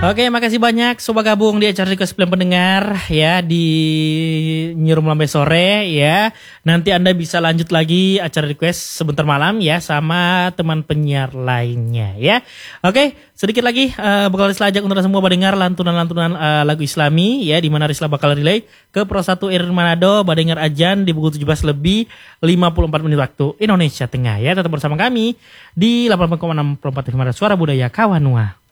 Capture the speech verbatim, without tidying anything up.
Oke, makasih banyak Sobat gabung di acara Request Plan Pendengar ya di Nyirum Lambe Sore ya. Nanti Anda bisa lanjut lagi acara Request sebentar malam ya sama teman penyiar lainnya ya. Oke, sedikit lagi uh, bakal Risla ajak untuk semua mendengar lantunan-lantunan uh, lagu Islami ya, di mana Risla bakal relay ke Pro satu R Manado mendengar ajan di pukul tujuh belas lebih lima puluh empat menit waktu Indonesia Tengah ya. Tetap bersama kami di delapan puluh enam koma enam Pro empat Suara Budaya Kawanua.